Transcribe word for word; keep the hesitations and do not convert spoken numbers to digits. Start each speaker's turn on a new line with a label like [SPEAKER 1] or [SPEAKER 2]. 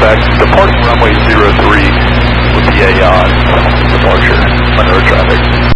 [SPEAKER 1] contact departing runway zero three with the A O N departure, Monroe traffic.